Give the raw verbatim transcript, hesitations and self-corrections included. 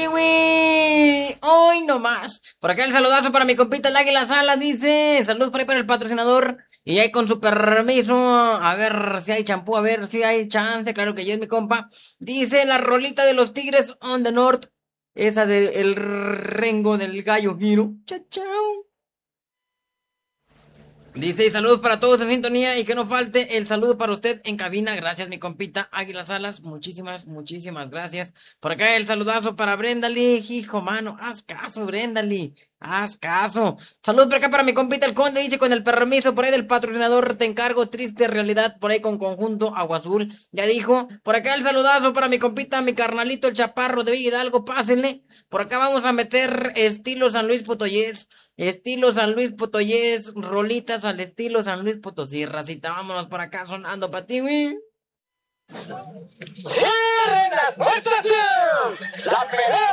ti, güey. Hoy nomás. Por acá el saludazo para mi compita el Águila Salas, dice. Saludos por ahí para el patrocinador. Y ahí con su permiso, a ver si hay champú, a ver si hay chance. Claro que yo es mi compa. Dice la rolita de los Tigres on the North. Esa del rengo del gallo giro. Chao, chao. Dice, y saludos para todos en sintonía y que no falte el saludo para usted en cabina. Gracias, mi compita Águila Salas. Muchísimas, muchísimas gracias. Por acá el saludazo para Brendali. Hijo, mano, haz caso, Brendali. Haz caso. Saludos por acá para mi compita el Conde. Dice, con el permiso por ahí del patrocinador, te encargo. Triste realidad por ahí con conjunto Agua Azul. Ya dijo. Por acá el saludazo para mi compita, mi carnalito, el Chaparro de Villa Hidalgo. Pásenle. Por acá vamos a meter estilo San Luis Potoyés. Estilo San Luis Potoyés, rolitas al estilo San Luis Potosí, racita, vámonos por acá sonando para ti, güey. ¡Cierren las puertas! ¡La pelea